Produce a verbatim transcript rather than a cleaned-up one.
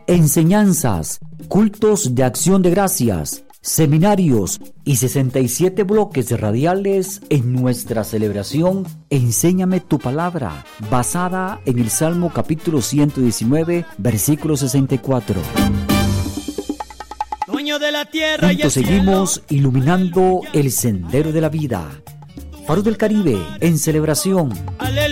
enseñanzas, cultos de acción de gracias, seminarios y sesenta y siete bloques radiales en nuestra celebración Enséñame tu palabra, basada en el Salmo capítulo ciento diecinueve, versículo sesenta y cuatro. Dueño de la tierra Juntos y el seguimos cielo, iluminando el sendero de la vida. Faro del Caribe en celebración. aleluya.